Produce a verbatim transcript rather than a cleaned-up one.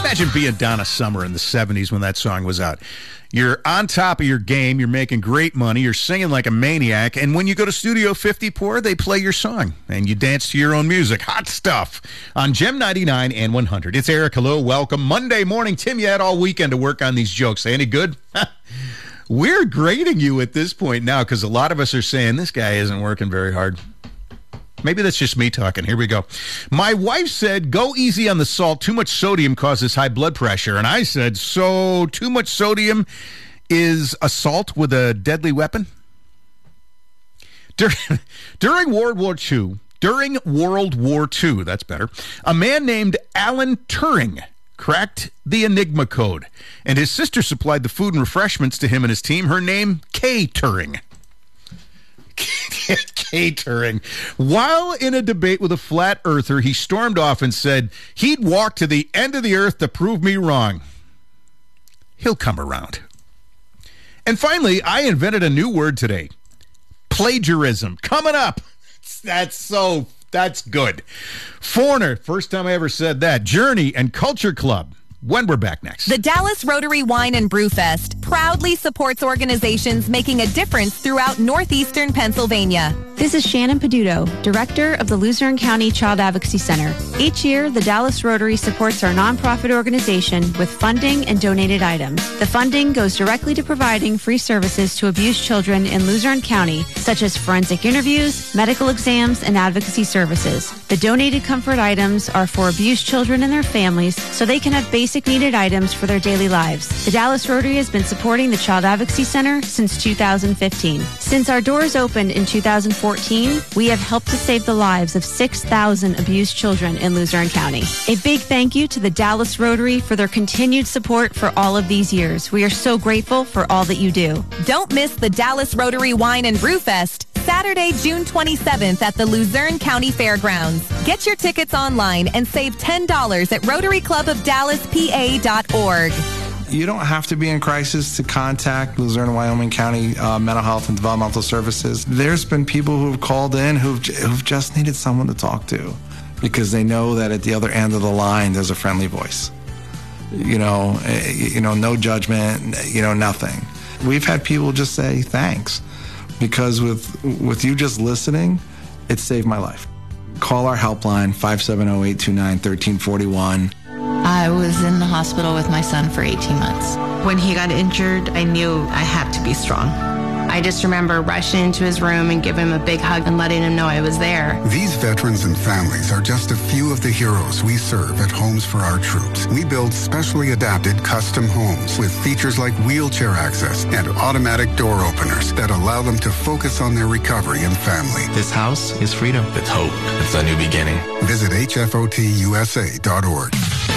Imagine being Donna Summer in the seventies when that song was out. You're on top of your game. You're making great money. You're singing like a maniac. And when you go to Studio fifty-four, they play your song. And you dance to your own music. Hot stuff on Gem ninety-nine and one hundred. It's Eric. Hello. Welcome. Monday morning. Tim, you had all weekend to work on these jokes. Any good? We're grading you at this point now because a lot of us are saying this guy isn't working very hard. Maybe that's just me talking. Here we go. My wife said, go easy on the salt. Too much sodium causes high blood pressure. And I said, so too much sodium is assault with a deadly weapon? Dur- during World War Two, during World War Two, that's better, a man named Alan Turing cracked the Enigma code. And his sister supplied the food and refreshments to him and his team. Her name, Kay Turing. Kay Turing. While in a debate with a flat earther, he stormed off and said he'd walk to the end of the earth to prove me wrong. He'll come around. And finally, I invented a new word today. Plagiarism. Coming up. That's so, that's good. Foreigner, first time I ever said that. Journey and Culture Club. When we're back next. The Dallas Rotary Wine and Brew Fest proudly supports organizations making a difference throughout northeastern Pennsylvania. This is Shannon Peduto, Director of the Luzerne County Child Advocacy Center. Each year, the Dallas Rotary supports our nonprofit organization with funding and donated items. The funding goes directly to providing free services to abused children in Luzerne County, such as forensic interviews, medical exams, and advocacy services. The donated comfort items are for abused children and their families so they can have basic needed items for their daily lives. The Dallas Rotary has been supporting the Child Advocacy Center since two thousand fifteen. Since our doors opened in two thousand fourteen, we have helped to save the lives of six thousand abused children in Luzerne County. A big thank you to the Dallas Rotary for their continued support for all of these years. We are so grateful for all that you do. Don't miss the Dallas Rotary Wine and Brew Fest, Saturday, June twenty-seventh at the Luzerne County Fairgrounds. Get your tickets online and save ten dollars at rotary club of dallas p a dot org. You don't have to be in crisis to contact Luzerne, Wyoming County uh, Mental Health and Developmental Services. There's been people who have called in who've, who've just needed someone to talk to because they know that at the other end of the line there's a friendly voice. You know, you know, no judgment, you know, nothing. We've had people just say thanks because with with you just listening, it saved my life. Call our helpline, five seven zero, eight two nine, one three four one. I was in the hospital with my son for eighteen months. When he got injured, I knew I had to be strong. I just remember rushing into his room and giving him a big hug and letting him know I was there. These veterans and families are just a few of the heroes we serve at Homes for Our Troops. We build specially adapted custom homes with features like wheelchair access and automatic door openers that allow them to focus on their recovery and family. This house is freedom. It's hope. It's a new beginning. Visit H F O T U S A dot org.